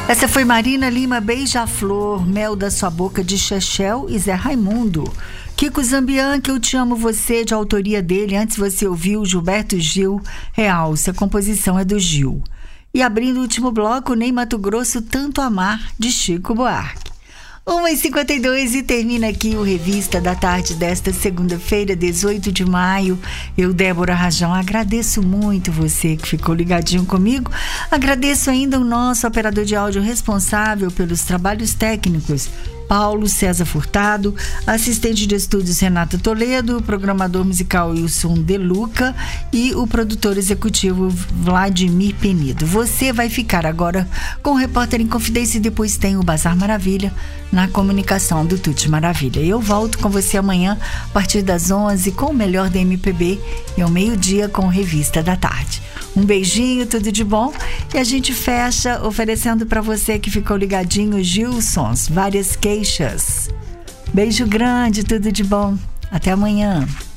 Essa foi Marina Lima, Beija-Flor, Mel da Sua Boca, de Chechel e Zé Raimundo. Kiko Zambian, Que Eu Te Amo Você, de autoria dele. Antes você ouviu Gilberto Gil, Realce, a composição é do Gil. E abrindo o último bloco, Ney Matogrosso, Tanto Amar, de Chico Buarque. 1h52 e termina aqui o Revista da Tarde desta segunda-feira, 18 de maio. Eu, Débora Rajão, agradeço muito você que ficou ligadinho comigo. Agradeço ainda o nosso operador de áudio responsável pelos trabalhos técnicos, Paulo César Furtado, assistente de estúdios Renata Toledo, o programador musical Wilson De Luca e o produtor executivo Vladimir Penido. Você vai ficar agora com o Repórter em Confidência e depois tem o Bazar Maravilha na comunicação do Tuti Maravilha. Eu volto com você amanhã a partir das 11 com o melhor da MPB e ao meio-dia com Revista da Tarde. Um beijinho, tudo de bom. E a gente fecha oferecendo para você que ficou ligadinho Gilsons, Várias Queixas. Beijo grande, tudo de bom. Até amanhã.